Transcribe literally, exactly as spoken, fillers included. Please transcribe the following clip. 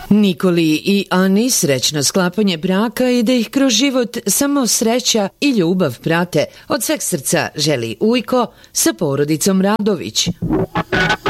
Nikoli i Ani srećno sklapanje braka i da ih kroz život samo sreća i ljubav prate. Od sveg srca želi Ujko sa porodicom Radović.